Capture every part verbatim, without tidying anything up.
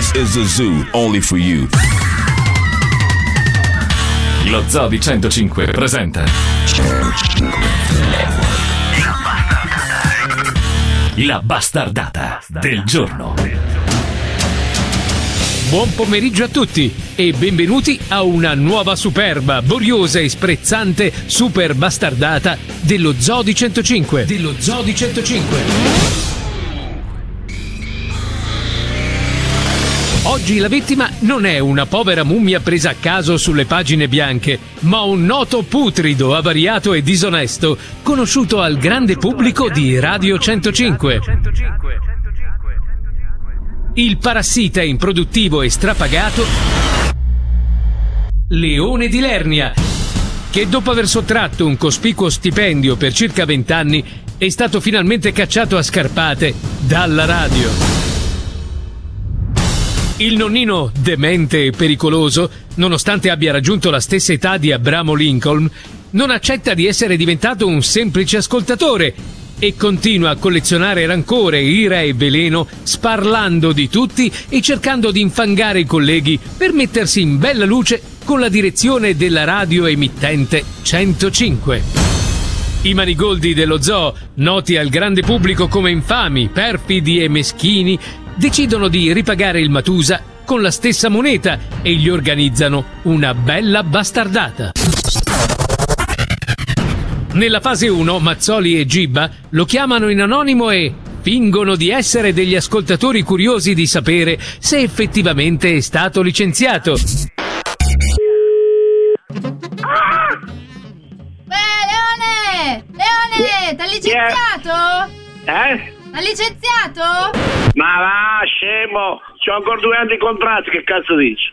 This is a zoo only for you. Lo Zoo di centocinque presenta La bastardata del giorno. Buon pomeriggio a tutti e benvenuti a una nuova superba, boriosa e sprezzante super bastardata dello Zoo di centocinque. Dello Zoo di centocinque. Oggi la vittima non è una povera mummia presa a caso sulle pagine bianche, ma un noto putrido, avariato e disonesto, conosciuto al grande pubblico di Radio centocinque. Il parassita improduttivo e strapagato Leone di Lernia, che dopo aver sottratto un cospicuo stipendio per circa vent'anni è stato finalmente cacciato a scarpate dalla radio. Il nonnino demente e pericoloso, nonostante abbia raggiunto la stessa età di Abramo Lincoln, non accetta di essere diventato un semplice ascoltatore e continua a collezionare rancore, ira e veleno, sparlando di tutti e cercando di infangare i colleghi per mettersi in bella luce con la direzione della radio emittente centocinque. I manigoldi dello zoo, noti al grande pubblico come infami, perfidi e meschini, decidono di ripagare il Matusa con la stessa moneta e gli organizzano una bella bastardata. Nella fase uno, Mazzoli e Gibba lo chiamano in anonimo e fingono di essere degli ascoltatori curiosi di sapere se effettivamente è stato licenziato. Beh, Leone! Leone, t'ha licenziato? Eh? L'ha licenziato? Ma va, scemo! C'ho ancora due anni di contratto, che cazzo dici?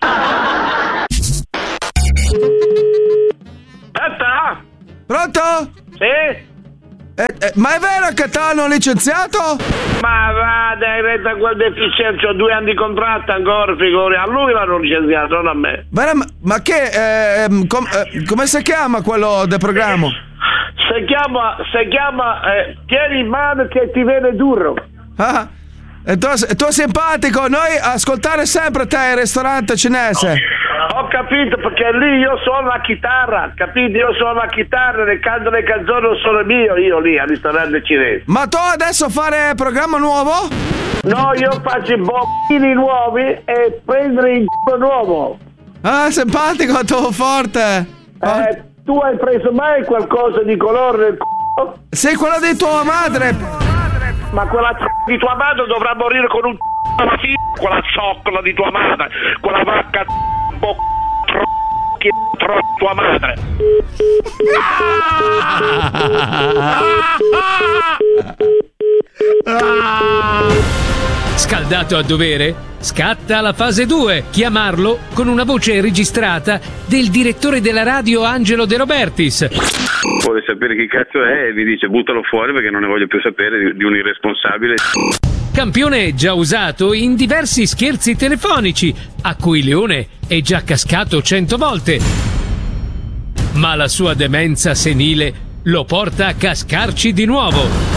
Aspetta! Pronto? Sì? Eh, eh, ma è vero che t'hanno licenziato? Ma va, dai, retta quel deficiente, c'ho due anni di contratto ancora, figuri. A lui l'hanno licenziato, non a me. Ma, ma che, eh, com, eh, come si chiama quello del programma? Si chiama, si chiama, eh, tieni in mano che ti viene duro. Ah, e tu, tu è simpatico, noi ascoltare sempre te il ristorante cinese. Ho capito, perché lì io suono la chitarra, capito? Io suono la chitarra, ne canto le canzoni, non sono mio, io lì al ristorante cinese. Ma tu adesso fare programma nuovo? No, io faccio i bombini nuovi e prendere il c***o nuovo. Ah, simpatico, tu forte. Eh, tu hai preso mai qualcosa di colore nel c***o? Sei quello di tua madre. Ma quella c***o di tua madre dovrà morire con un c***o alla fine, quella zoccola di tua madre, quella vacca c***o che tro tua madre. Scaldato a dovere, scatta la fase due, chiamarlo con una voce registrata del direttore della radio Angelo De Robertis. Vuole sapere chi cazzo è e vi dice buttalo fuori perché non ne voglio più sapere di, di un irresponsabile. Campione già usato in diversi scherzi telefonici a cui Leone è già cascato cento volte. Ma la sua demenza senile lo porta a cascarci di nuovo.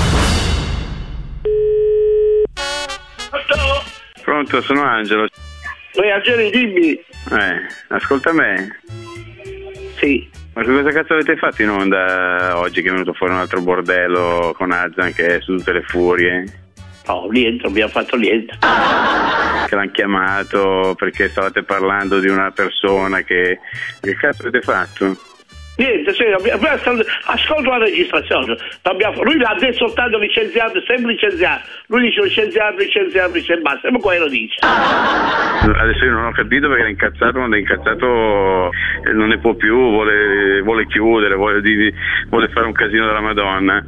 Pronto, sono Angelo. Ehi, Angelo, dimmi. Eh, ascolta me. Sì. Ma che cosa cazzo avete fatto in onda oggi che è venuto fuori un altro bordello con Azzan che è su tutte le furie? No, niente, abbiamo fatto niente. Che l'hanno chiamato perché stavate parlando di una persona che... Che cazzo avete fatto? Niente, sì, abbiamo, ascolto la registrazione. Abbiamo, lui l'ha detto soltanto licenziato, sempre licenziato. Lui dice licenziato, licenziato, licenziato, basta, sempre quello dice. Adesso io non ho capito perché è incazzato, quando è incazzato non ne può più, vuole, vuole chiudere, vuole, di, vuole fare un casino della Madonna.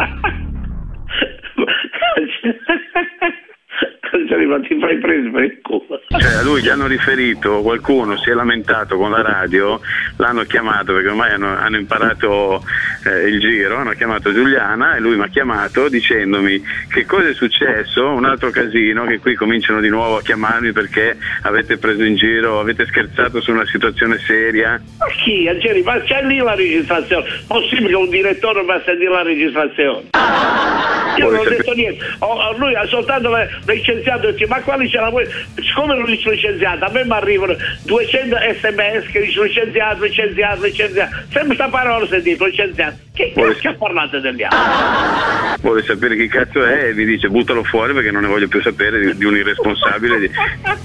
Ma ti fai preso per il culo. Cioè a lui gli hanno riferito, qualcuno si è lamentato con la radio, l'hanno chiamato perché ormai hanno, hanno imparato eh, il giro, hanno chiamato Giuliana e lui mi ha chiamato dicendomi che cosa è successo, un altro casino, che qui cominciano di nuovo a chiamarmi perché avete preso in giro, avete scherzato su una situazione seria. Ma chi? Angeli, ma c'è lì la registrazione, possibile che un direttore va a sentire la registrazione? io non ho detto niente, oh, lui ha soltanto licenziato, dice, ma quali ce la vuoi? Siccome non dice licenziato, a me mi arrivano duecento sms che dice licenziato, licenziato, licenziato, sempre sta parola sentito, licenziato. Che cazzo ha parlato degli altri? Vuole sapere chi cazzo è e mi dice buttalo fuori perché non ne voglio più sapere di, di un irresponsabile. Di...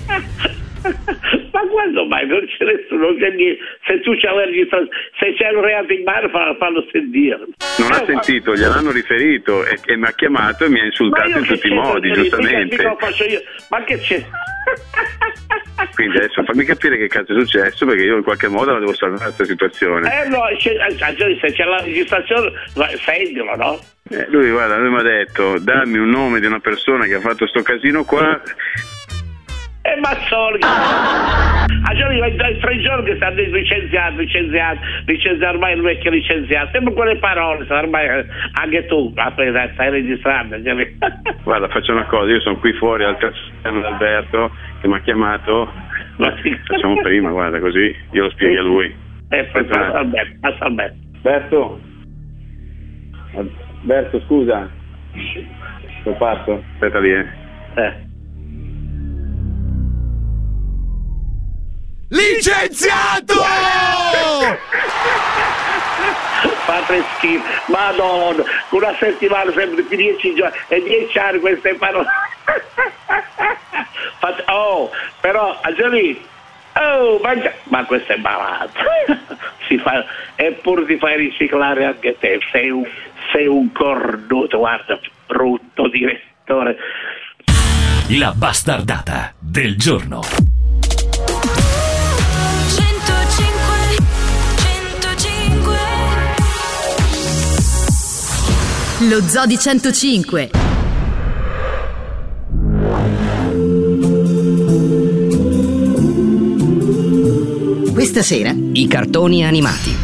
Ma quando mai? Non c'è nessuno, non c'è niente. Se tu c'hai la registrazione, se c'è un reato in mano, fallo, fallo sentire. Non eh, ha sentito, ma... gliel'hanno riferito e, e mi ha chiamato e mi ha insultato in tutti i modi, giustamente. Mica, mica faccio io. Ma che c'è? Quindi adesso fammi capire che cazzo è successo, perché io in qualche modo la devo salvare questa situazione. Eh no, c'è, se c'è la registrazione, sentilo, no? Eh, lui guarda, lui mi ha detto dammi un nome di una persona che ha fatto sto casino qua. E Mazzoli, a giorni dai tre giorni che stanno licenziato, licenziato, licenziato, ormai il vecchio licenziato, sempre quelle parole, ormai anche tu stai registrando. Guarda, faccio una cosa, io sono qui fuori al cazzo di Alberto che mi ha chiamato, facciamo prima, guarda, così io lo spieghi a lui. Eh, passa Alberto, passa Alberto. Alberto, Alberto, scusa, sono fatto, aspetta lì, eh. Eh. Licenziato! Fate schifo, madonna, una settimana sempre più dieci giorni e dieci anni queste parole. Fate, oh, però Angelì, oh, mangia, ma questo è malato. Si fa, eppure ti fai riciclare anche te, sei un, sei un cornuto, guarda, brutto direttore. La bastardata del giorno. Lo Zoo di centocinque. Questa sera i cartoni animati.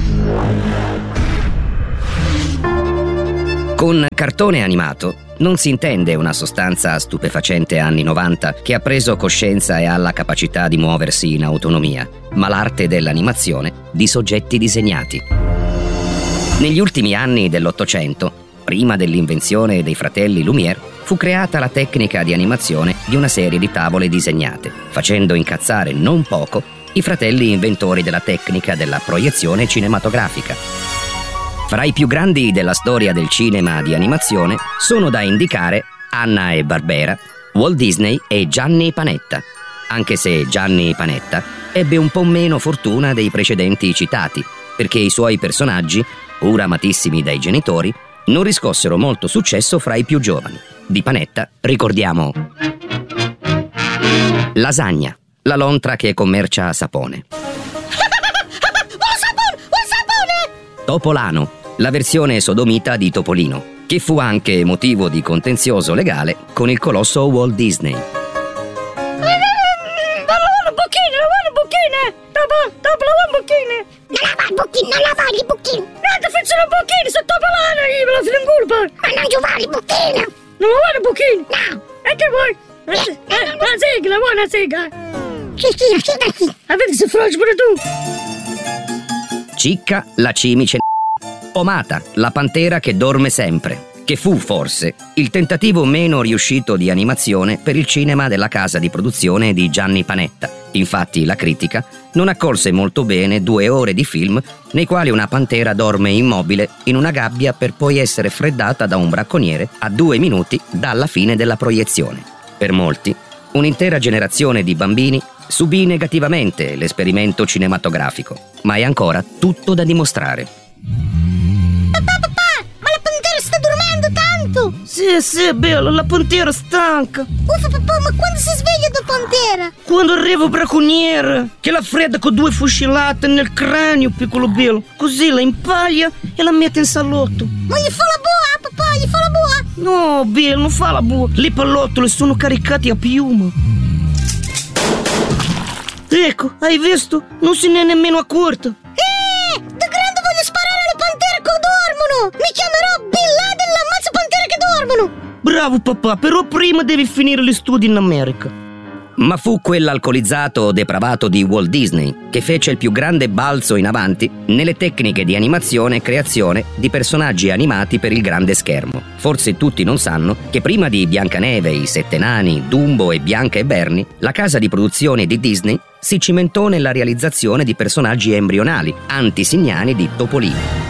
Con cartone animato non si intende una sostanza stupefacente anni novanta che ha preso coscienza e ha la capacità di muoversi in autonomia, ma l'arte dell'animazione di soggetti disegnati. Negli ultimi anni dell'Ottocento, prima dell'invenzione dei fratelli Lumière, fu creata la tecnica di animazione di una serie di tavole disegnate, facendo incazzare non poco i fratelli inventori della tecnica della proiezione cinematografica. Fra i più grandi della storia del cinema di animazione sono da indicare Hanna e Barbera, Walt Disney e Gianni Panetta, anche se Gianni Panetta ebbe un po' meno fortuna dei precedenti citati, perché i suoi personaggi, pur amatissimi dai genitori, non riscossero molto successo fra i più giovani. Di Panetta ricordiamo Lasagna, la lontra che commercia sapone. Un sapone! Un sapone! Topolano, la versione sodomita di Topolino, che fu anche motivo di contenzioso legale con il colosso Walt Disney. Non lavare i bocchini! No, ti faccio i bocchini, sto topolano, io me lo filo in colpa! Ma non giovare i bocchini! Non lavare i bocchini! No! E che vuoi? Eh, eh, una sigla, vuoi una sigla? Sì, sì, la sigla sì! A vedi se froggi pure tu! Cicca, la cimice. Pomata, la pantera che dorme sempre, che fu forse il tentativo meno riuscito di animazione per il cinema della casa di produzione di Gianni Panetta. Infatti la critica non accolse molto bene due ore di film nei quali una pantera dorme immobile in una gabbia per poi essere freddata da un bracconiere a due minuti dalla fine della proiezione. Per molti, un'intera generazione di bambini subì negativamente l'esperimento cinematografico, ma è ancora tutto da dimostrare. Papà, papà, ma la pantera sta dormendo tanto! Sì, sì, bello, la pantera stanca. Uffa, papà, ma quando si sveglia da pantera? Quando arriva il bracconiere, che la fredda con due fucilate nel cranio, piccolo bello. Così la impaglia e la mette in salotto. Ma gli fa la boa, papà, gli fa la boa? No, bello, non fa la boa. Le pallottole sono caricate a piuma. Ecco, hai visto? Non se ne è nemmeno accorta. Eh, da grande voglio sparare alle pantere che dormono. Mi chiamerò Bin Laden, l'ammazza pantere che dormono. Bravo papà, però prima devi finire gli studi in America. Ma fu quell'alcolizzato depravato di Walt Disney che fece il più grande balzo in avanti nelle tecniche di animazione e creazione di personaggi animati per il grande schermo. Forse tutti non sanno che prima di Biancaneve, i Sette Nani, Dumbo e Bianca e Bernie, la casa di produzione di Disney si cimentò nella realizzazione di personaggi embrionali, antisignani di Topolino.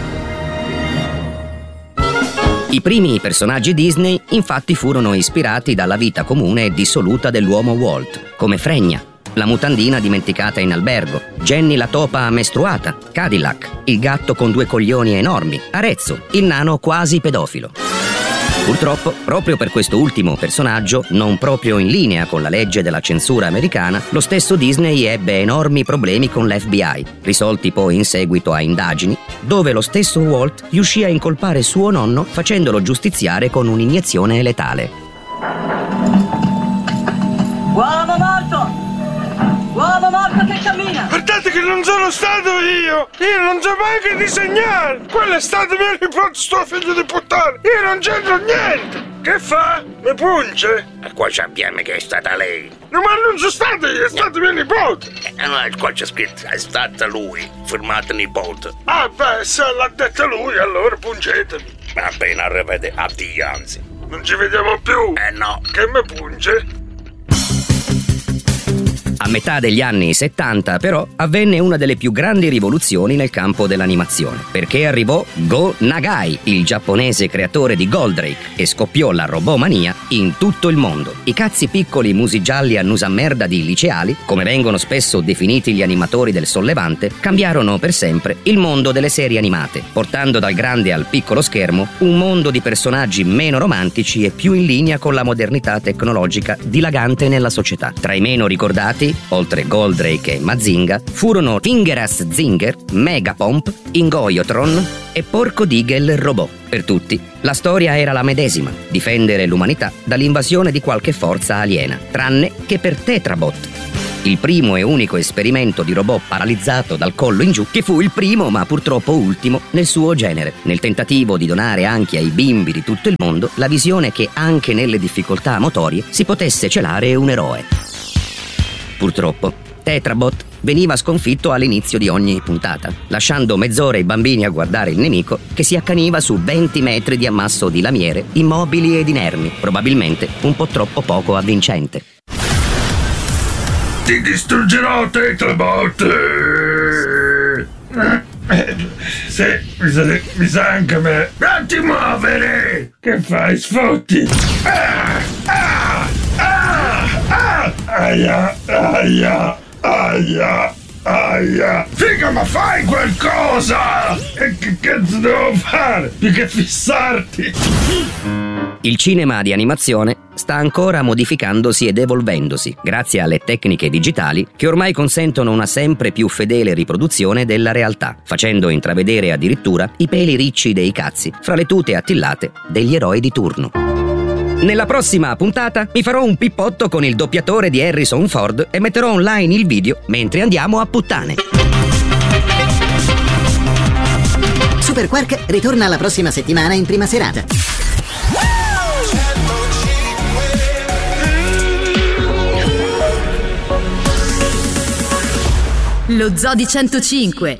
I primi personaggi Disney infatti furono ispirati dalla vita comune e dissoluta dell'uomo Walt, come Fregna, la mutandina dimenticata in albergo, Jenny la topa mestruata, Cadillac, il gatto con due coglioni enormi, Arezzo, il nano quasi pedofilo. Purtroppo, proprio per questo ultimo personaggio, non proprio in linea con la legge della censura americana, lo stesso Disney ebbe enormi problemi con l'F B I, risolti poi in seguito a indagini, dove lo stesso Walt riuscì a incolpare suo nonno facendolo giustiziare con un'iniezione letale. Uomo morto! Uomo morto che cammina! Guardate che non sono stato io! Io non so neanche disegnare! Quello è stato mio nipote, sto figlio di puttana! Io non c'entro niente! Che fa? Mi punge? E qua sappiamo che è stata lei! No, ma non sono stato io, è stato mio nipote! E no, qua c'è scritto, è stata lui, firmato nipote! Ah beh, se l'ha detto lui, allora pungetemi! Appena rivede, addio anzi! Non ci vediamo più! Eh no! Che mi punge? A metà degli anni settanta, però, avvenne una delle più grandi rivoluzioni nel campo dell'animazione, perché arrivò Go Nagai, il giapponese creatore di Goldrake, e scoppiò la robomania in tutto il mondo. I cazzi piccoli musigialli annusamerda di liceali, come vengono spesso definiti gli animatori del sollevante, cambiarono per sempre il mondo delle serie animate, portando dal grande al piccolo schermo un mondo di personaggi meno romantici e più in linea con la modernità tecnologica dilagante nella società. Tra i meno ricordati, oltre Goldrake e Mazinga, furono Fingeras Zinger, Megapomp, Ingoiotron e Porco Digel Robot. Per tutti, la storia era la medesima: difendere l'umanità dall'invasione di qualche forza aliena, tranne che per Tetrabot, il primo e unico esperimento di robot paralizzato dal collo in giù, che fu il primo ma purtroppo ultimo nel suo genere, nel tentativo di donare anche ai bimbi di tutto il mondo la visione che anche nelle difficoltà motorie si potesse celare un eroe. Purtroppo, Tetrabot veniva sconfitto all'inizio di ogni puntata, lasciando mezz'ora i bambini a guardare il nemico che si accaniva su venti metri di ammasso di lamiere, immobili ed inermi, probabilmente un po' troppo poco avvincente. Ti distruggerò, Tetrabot! Eh, sì, mi sa, mi sa anche me. Non ti muovere! Che fai, sfotti? Ah, ah, ah, ah, aia, aia, aia, aia. Figa, ma fai qualcosa! E che cazzo devo fare? Più che fissarti? Il cinema di animazione sta ancora modificandosi ed evolvendosi, grazie alle tecniche digitali che ormai consentono una sempre più fedele riproduzione della realtà, facendo intravedere addirittura i peli ricci dei cazzi fra le tute attillate degli eroi di turno. Nella prossima puntata mi farò un pippotto con il doppiatore di Harrison Ford e metterò online il video mentre andiamo a puttane. Super Quark ritorna la prossima settimana in prima serata. Lo Zoo di centocinque.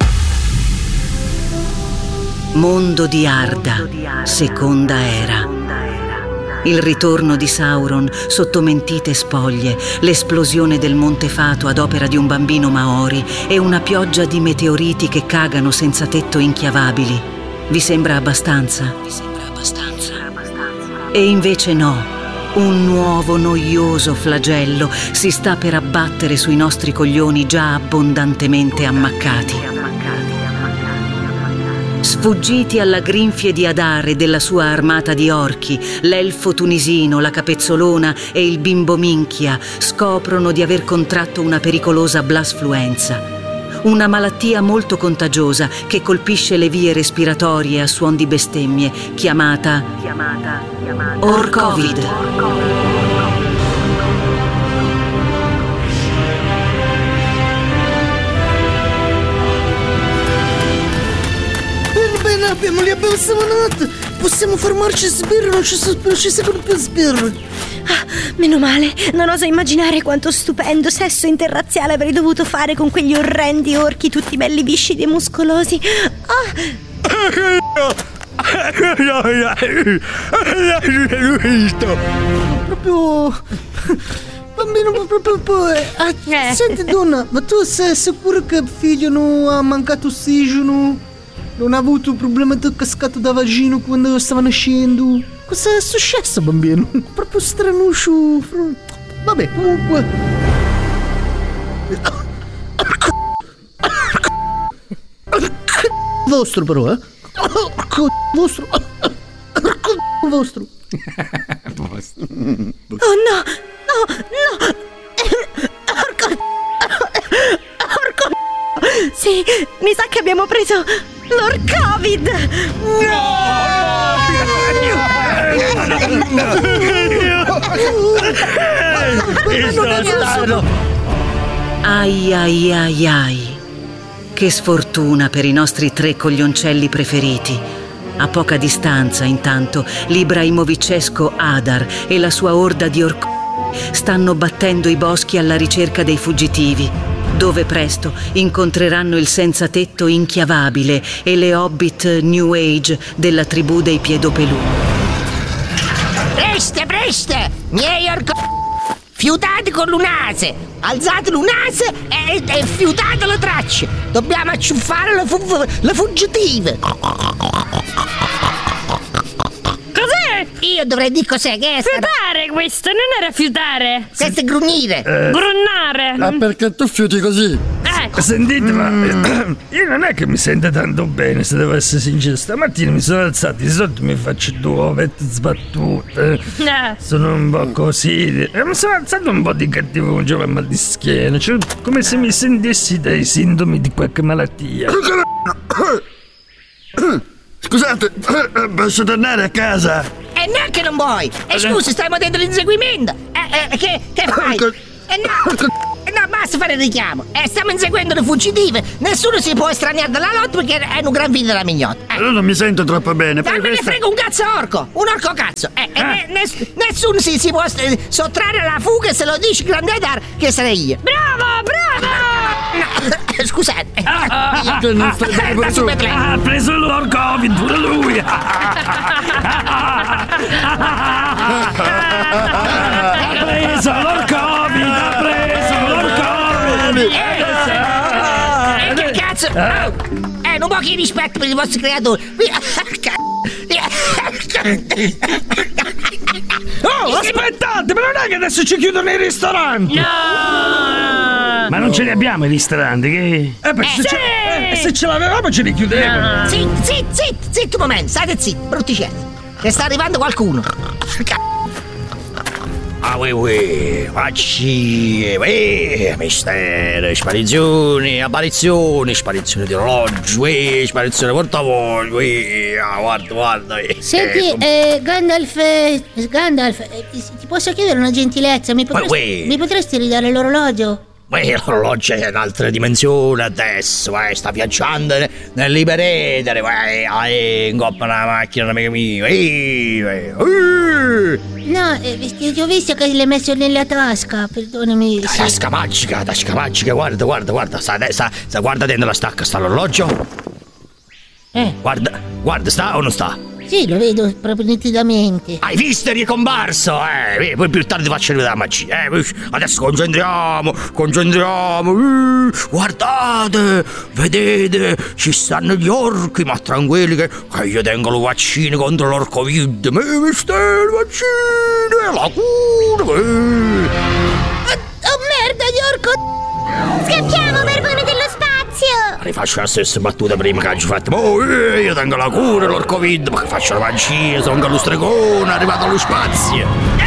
Mondo di Arda, seconda era. Il ritorno di Sauron sotto mentite spoglie, l'esplosione del Monte Fato ad opera di un bambino Maori e una pioggia di meteoriti che cagano senza tetto inchiavabili. Vi sembra abbastanza? Vi sembra abbastanza? E invece no. Un nuovo noioso flagello si sta per abbattere sui nostri coglioni già abbondantemente ammaccati. Sfuggiti alla grinfie di Adar e della sua armata di orchi, l'elfo tunisino, la capezzolona e il bimbo minchia scoprono di aver contratto una pericolosa blasfluenza. Una malattia molto contagiosa che colpisce le vie respiratorie a suon di bestemmie, chiamata, chiamata, chiamata Or-Covid. Bene, bene, abbiamo, li abbiamo simonati. Possiamo fermarci a sbirro, non ci, non ci servono più sbirri. Ah, Meno male, non oso immaginare quanto stupendo sesso interrazziale avrei dovuto fare con quegli orrendi orchi tutti belli viscidi e muscolosi. Proprio... Bambino, proprio... Eh. Senti, donna, ma tu sei sicuro che il figlio non ha mancato ossigeno? Non ha avuto problema di cascato da vagino quando stava nascendo? Cosa è successo, bambino? Proprio stranuscio. Vabbè, comunque. Vostro però, eh? Vostro. Vostro. Oh no! No! No! Orco! Orco! Sì, mi sa che abbiamo preso l'Orcovid! No! Ai ai ai ai. Che sfortuna per i nostri tre coglioncelli preferiti. A poca distanza, intanto, l'ibrahimovicesco Adar e la sua orda di orco stanno battendo i boschi alla ricerca dei fuggitivi, dove presto incontreranno il senza tetto inchiavabile e le hobbit New Age della tribù dei Piedopelù. Preste, preste! Miei orco... Fiutate con l'unase! Alzate l'unase e, e fiutate le tracce! Dobbiamo acciuffare le, fu- le fuggitive! Cos'è? Io dovrei dire cos'è, che è? Fiutare questo, non era fiutare! Questo è grugnire! Eh. Grunnare! Ma perché tu fiuti così? Ecco! Sentite, ma io non è che mi sento tanto bene, se devo essere sincero. Stamattina mi sono alzato, di solito mi faccio due ovette sbattute. Eh. Sono un po' così. E mi sono alzato un po' di cattivo un giorno mal di schiena, cioè come se mi sentissi dei sintomi di qualche malattia. Scusate, posso tornare a casa? E no che non vuoi! E scusi, stiamo dentro l'inseguimento! Eh, eh, che, che fai? E no! E no, basta fare il richiamo! Eh, stiamo inseguendo le fuggitive! Nessuno si può estraniare dalla lotta perché è un gran figlio della mignotta! Allora non mi sento troppo bene. Ma me ne frega un cazzo orco! Un orco cazzo! Eh, eh, ne, ness, nessuno si, si può sottrarre alla fuga se lo dici grande Adar che sarei io! Bravo, bravo! No, scusate! Ah, ah, che non stai bene pure tu. Ha preso l'Orcovid pure lui! Ha preso l'Orcovid! Ha preso l'Orcovid! E che cazzo? Eh, non pochi rispetto per i vostri creatori! Oh, aspettate, ma non è che adesso ci chiudono i ristoranti? No! Ma non ce li abbiamo i ristoranti, che? Eh, beh, se, sì! ce, eh, se ce l'avevamo ce li chiudevano. No. Zitto, zitto, zitto, zitto un momento, state zitto, brutticelli. Che sta arrivando qualcuno. Ah, oui, oui, facci, oui, mistero, sparizioni, apparizioni, sparizioni di orologi, oui, sparizioni di portavoglio, oui, ah, guarda, guarda. Eh, Senti, eh, Gandalf, eh, Gandalf, eh, ti posso chiedere una gentilezza? Mi potresti, oui. mi potresti ridare l'orologio? Beh, l'orologio è in altre dimensioni adesso, eh, sta viaggiando nell'iperetere, eh, in coppa una macchina, amico mio, eh, eh, eh. No, eh, ti ho visto che l'hai messo nella tasca, perdonami. Sì. Tasca magica, tasca magica, guarda, guarda, guarda, sta, sta, sta, guarda dentro la stacca, sta l'orologio? Eh. Guarda, guarda, sta o non sta? Sì, lo vedo proprio nitidamente. Hai visto, è ricomparso, eh, poi più tardi faccio vedere la magia, eh, adesso concentriamo, concentriamo, eh, guardate, vedete, ci stanno gli orchi, ma tranquilli che, che io tengo i vaccini contro l'orcovid, ma mistero, vaccini, la cura, eh. Oh, oh merda, gli orco... Scappiamo, barbone dello spazio! Rifaccio la stessa battuta prima che hai fatto. Oh, eh, io tengo la cura, l'orcovid, ma che faccio la magia, sono lo stregone, arrivato allo spazio.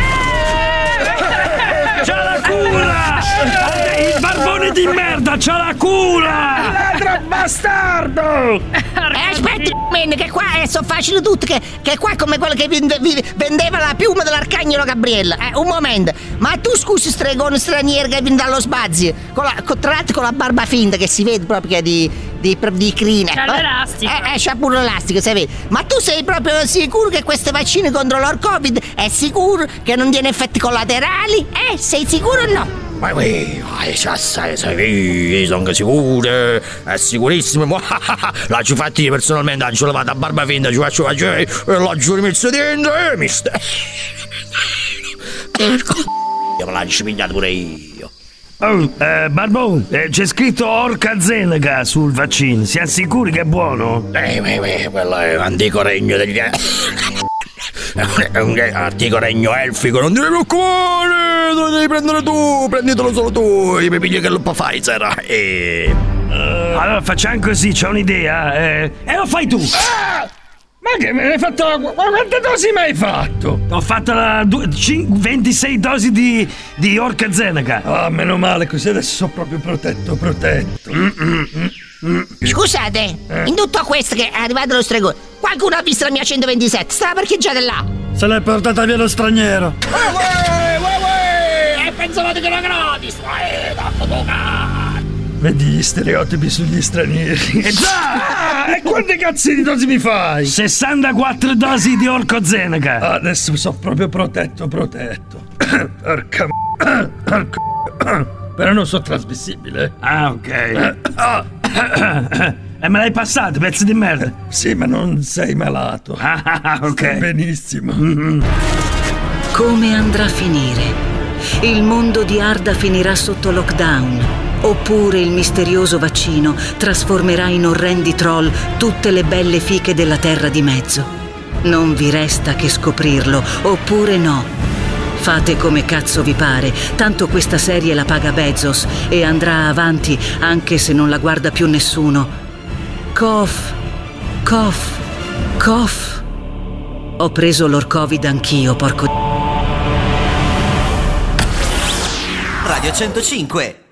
C'ha la cura! Il barbone di merda c'ha la cura! Ladro bastardo! Eh, aspetta, che qua eh, sono facili tutti, che, che qua è come quello che vende, vendeva la piuma dell'arcangelo Gabriella. Eh, un momento, ma tu scusi stregone straniero che viene dallo spazio, con la, con, tra l'altro con la barba finta che si vede proprio che è di, di, di crina. C'ha l'elastico. Eh, eh, c'ha pure l'elastico, sai vedi. Ma tu sei proprio sicuro che queste vaccine contro l'or Covid è sicuro che non tiene effetti collaterali? Eh, sei sicuro o no? Ma qui, sai, sai, sono sicuro, è sicurissimo. L'ho fatto io personalmente, non ce l'ho fatta a barba finta, ci faccio faccio e l'ho giù rimesso dentro e mi stai. Me l'ho pigliato pure io. Oh, eh, Barbone, eh, c'è scritto AstraZeneca sul vaccino, siamo sicuri che è buono? Eh, eh, eh quello è l'antico regno degli... è un antico regno elfico, non ti preoccupare, lo devi prendere tu, prenditelo solo tu, io mi piglio che lo fa Pfizer. E... Uh, allora facciamo così, c'ho un'idea, eh, e lo fai tu! Ah! Ma che me ne hai fatto? Quante dosi mi hai fatto? Ho fatto la du- cin- ventisei dosi di, di AstraZeneca. Ah, oh, meno male, così adesso sono proprio protetto, protetto. Mm-mm-mm. Scusate, eh? in tutto questo che è arrivato lo stregone, qualcuno ha visto la mia centoventisette? Stava parcheggiata là. Se l'hai portata via lo straniero. Uè, uè, uè, uè, e pensavate che era gratis? Eh, tanto tocca. Vedi gli stereotipi sugli stranieri. E già! E quante cazzo di dosi mi fai? sessantaquattro dosi di AstraZeneca. Ah, adesso sono proprio protetto, protetto. Porca m***a. Però non sono trasmissibile. Ah, ok. E me l'hai passato, pezzo di merda? Sì, ma non sei malato. Ah, ok. Stai benissimo. Mm-hmm. Come andrà a finire? Il mondo di Arda finirà sotto lockdown? Oppure il misterioso vaccino trasformerà in orrendi troll tutte le belle fiche della terra di mezzo? Non vi resta che scoprirlo, oppure no. Fate come cazzo vi pare, tanto questa serie la paga Bezos e andrà avanti anche se non la guarda più nessuno. Cough, cough, cough. Ho preso l'or Covid anch'io, porco... Radio centocinque